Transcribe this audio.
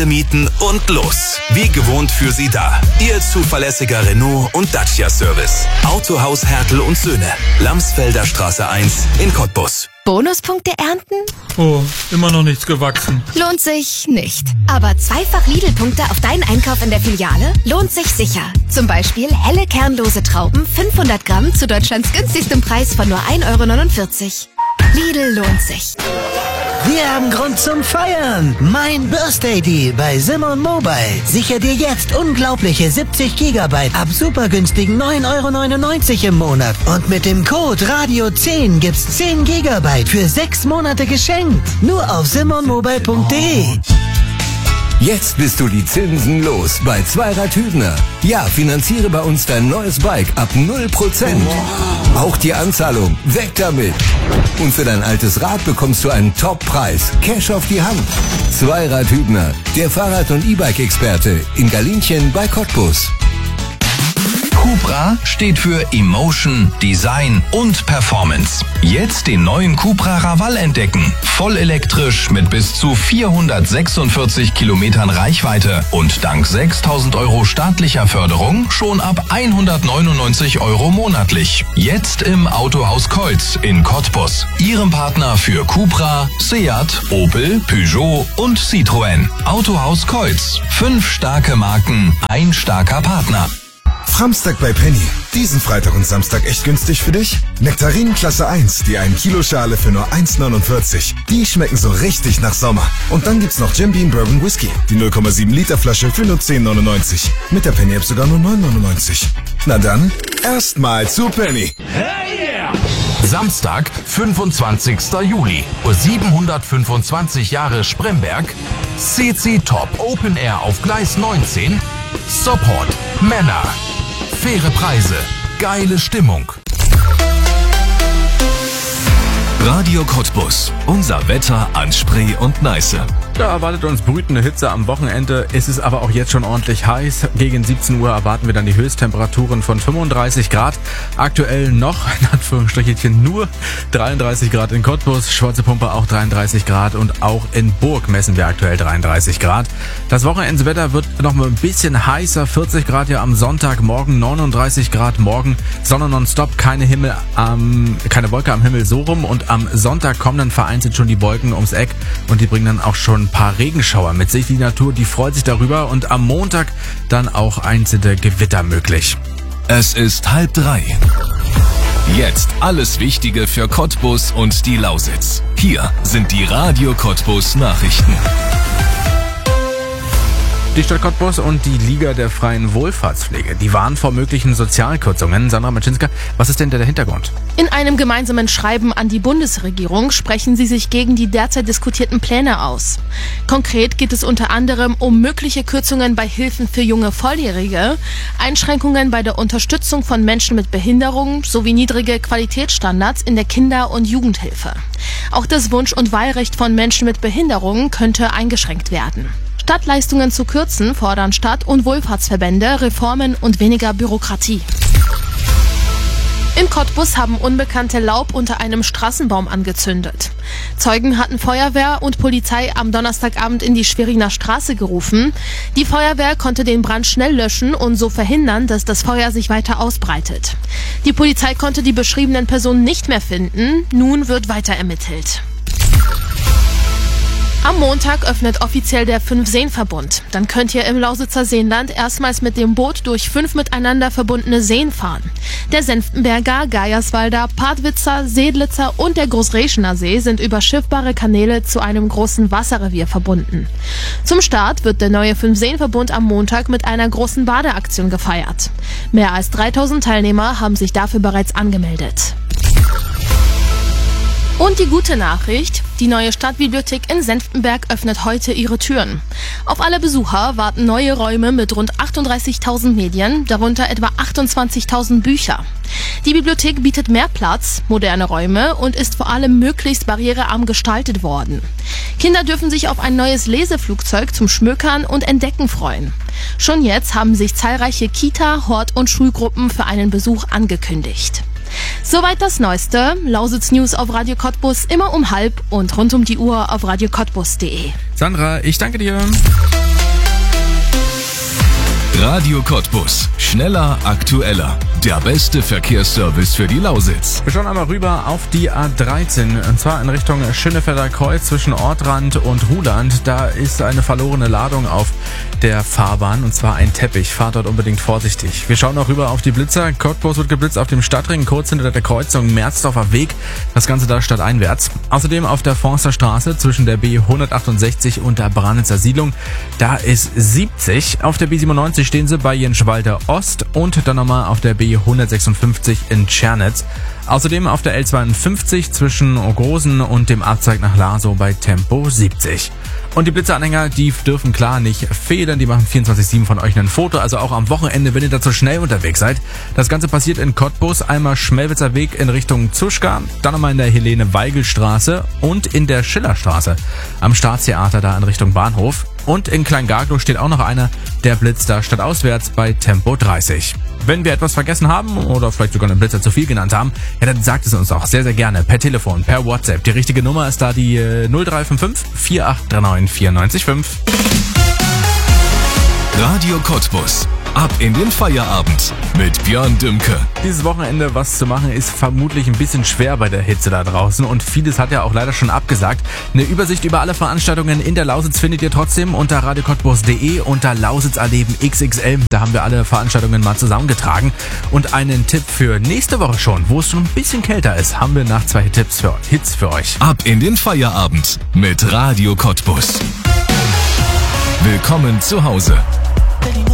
mieten und los. Wie gewohnt für Sie da. Ihr zuverlässiger Renault und Dacia-Service. Autohaus Hertel und Söhne. Lamsfelder Straße 1 in Cottbus. Bonuspunkte ernten? Oh, immer noch nichts gewachsen. Lohnt sich nicht. Aber zweifach Lidl-Punkte auf deinen Einkauf in der Filiale lohnt sich sicher. Zum Beispiel helle kernlose Trauben 500 Gramm zu Deutschlands günstigstem Preis von nur 1,49 €. Lidl lohnt sich. Wir haben Grund zum Feiern. Mein Birthday Deal bei Simon Mobile. Sicher dir jetzt unglaubliche 70 GB ab super günstigen 9,99 € im Monat. Und mit dem Code Radio10 gibt's 10 GB für 6 Monate geschenkt. Nur auf simonmobile.de. Jetzt bist du die Zinsen los bei Zweirad Hübner. Ja, finanziere bei uns dein neues Bike ab 0%. Auch die Anzahlung, weg damit. Und für dein altes Rad bekommst du einen Top-Preis. Cash auf die Hand. Zweirad Hübner, der Fahrrad- und E-Bike-Experte in Galinchen bei Cottbus. Cupra steht für Emotion, Design und Performance. Jetzt den neuen Cupra Raval entdecken. Voll elektrisch mit bis zu 446 Kilometern Reichweite und dank 6.000 € staatlicher Förderung schon ab 199 € monatlich. Jetzt im Autohaus Keutz in Cottbus. Ihrem Partner für Cupra, Seat, Opel, Peugeot und Citroën. Autohaus Keutz. 5 starke Marken, ein starker Partner. Framstag bei Penny. Diesen Freitag und Samstag echt günstig für dich? Nektarinen Klasse 1, die 1 Kilo Schale für nur 1,49. Die schmecken so richtig nach Sommer. Und dann gibt's noch Jim Beam Bourbon Whisky, die 0,7 Liter Flasche für nur 10,99. Mit der Penny App sogar nur 9,99. Na dann, erstmal zu Penny. Hey yeah! Samstag, 25. Juli. 725 Jahre Spremberg. CC Top Open Air auf Gleis 19. Support Männer. Faire Preise. Geile Stimmung. Radio Cottbus. Unser Wetter an Spree und Neiße. Da erwartet uns brütende Hitze am Wochenende. Es ist aber auch jetzt schon ordentlich heiß. Gegen 17 Uhr erwarten wir dann die Höchsttemperaturen von 35 Grad. Aktuell noch, in Anführungsstrichen, nur 33 Grad in Cottbus. Schwarze Pumpe auch 33 Grad und auch in Burg messen wir aktuell 33 Grad. Das Wochenendswetter wird noch mal ein bisschen heißer. 40 Grad ja am Sonntag, morgen 39 Grad, morgen Sonne nonstop, keine Wolke am Himmel so rum. Und am Sonntag kommen dann vereinzelt schon die Wolken ums Eck und die bringen dann auch schon ein paar Regenschauer mit sich. Die Natur, die freut sich darüber und am Montag dann auch einzelne Gewitter möglich. Es ist 2:30. Jetzt alles Wichtige für Cottbus und die Lausitz. Hier sind die Radio Cottbus Nachrichten. Die Stadt Cottbus und die Liga der freien Wohlfahrtspflege, die warnen vor möglichen Sozialkürzungen. Sandra Maczynska, was ist denn der Hintergrund? In einem gemeinsamen Schreiben an die Bundesregierung sprechen sie sich gegen die derzeit diskutierten Pläne aus. Konkret geht es unter anderem um mögliche Kürzungen bei Hilfen für junge Volljährige, Einschränkungen bei der Unterstützung von Menschen mit Behinderungen sowie niedrige Qualitätsstandards in der Kinder- und Jugendhilfe. Auch das Wunsch- und Wahlrecht von Menschen mit Behinderungen könnte eingeschränkt werden. Statt Leistungen zu kürzen, fordern Stadt- und Wohlfahrtsverbände Reformen und weniger Bürokratie. In Cottbus haben Unbekannte Laub unter einem Straßenbaum angezündet. Zeugen hatten Feuerwehr und Polizei am Donnerstagabend in die Schweriner Straße gerufen. Die Feuerwehr konnte den Brand schnell löschen und so verhindern, dass das Feuer sich weiter ausbreitet. Die Polizei konnte die beschriebenen Personen nicht mehr finden. Nun wird weiter ermittelt. Am Montag öffnet offiziell der 5-Seen-Verbund. Dann könnt ihr im Lausitzer Seenland erstmals mit dem Boot durch 5 miteinander verbundene Seen fahren. Der Senftenberger, Geierswalder, Partwitzer, Sedlitzer und der Großreschener See sind über schiffbare Kanäle zu einem großen Wasserrevier verbunden. Zum Start wird der neue 5-Seen-Verbund am Montag mit einer großen Badeaktion gefeiert. Mehr als 3000 Teilnehmer haben sich dafür bereits angemeldet. Und die gute Nachricht, die neue Stadtbibliothek in Senftenberg öffnet heute ihre Türen. Auf alle Besucher warten neue Räume mit rund 38.000 Medien, darunter etwa 28.000 Bücher. Die Bibliothek bietet mehr Platz, moderne Räume und ist vor allem möglichst barrierearm gestaltet worden. Kinder dürfen sich auf ein neues Leseflugzeug zum Schmökern und Entdecken freuen. Schon jetzt haben sich zahlreiche Kita-, Hort- und Schulgruppen für einen Besuch angekündigt. Soweit das Neueste. Lausitz News auf Radio Cottbus immer um 12:30 und rund um die Uhr auf radiocottbus.de. Sandra, ich danke dir. Radio Cottbus. Schneller, aktueller. Der beste Verkehrsservice für die Lausitz. Wir schauen einmal rüber auf die A13, und zwar in Richtung Schönefelder Kreuz zwischen Ortrand und Ruhland. Da ist eine verlorene Ladung auf der Fahrbahn, und zwar ein Teppich. Fahrt dort unbedingt vorsichtig. Wir schauen noch rüber auf die Blitzer. Cottbus wird geblitzt auf dem Stadtring, kurz hinter der Kreuzung Merzdorfer Weg. Das Ganze da stadteinwärts. Außerdem auf der Forsterstraße zwischen der B168 und der Branitzer Siedlung. Da ist 70. Auf der B97 stehen sie bei Jenschwalde Ost und dann nochmal auf der B156 in Tschernitz. Außerdem auf der L52 zwischen Großen und dem Abzweig nach Laso bei Tempo 70. Und die Blitzeranhänger, die dürfen klar nicht fehlen, die machen 24/7 von euch ein Foto, also auch am Wochenende, wenn ihr da zu schnell unterwegs seid. Das Ganze passiert in Cottbus, einmal Schmelwitzer Weg in Richtung Zuschka, dann nochmal in der Helene-Weigel-Straße und in der Schillerstraße am Staatstheater da in Richtung Bahnhof. Und in Kleingarglow steht auch noch einer, der blitzt da stadtauswärts bei Tempo 30. Wenn wir etwas vergessen haben oder vielleicht sogar einen Blitzer zu viel genannt haben, ja, dann sagt es uns auch sehr, sehr gerne per Telefon, per WhatsApp. Die richtige Nummer ist da die 0355 4839 945. Radio Cottbus. Ab in den Feierabend mit Björn Dümke. Dieses Wochenende was zu machen ist vermutlich ein bisschen schwer bei der Hitze da draußen und vieles hat ja auch leider schon abgesagt. Eine Übersicht über alle Veranstaltungen in der Lausitz findet ihr trotzdem unter radiocottbus.de unter Lausitz erleben XXL. Da haben wir alle Veranstaltungen mal zusammengetragen. Und einen Tipp für nächste Woche schon, wo es schon ein bisschen kälter ist, haben wir nach 2 Hits für euch. Ab in den Feierabend mit Radio Cottbus. Willkommen zu Hause.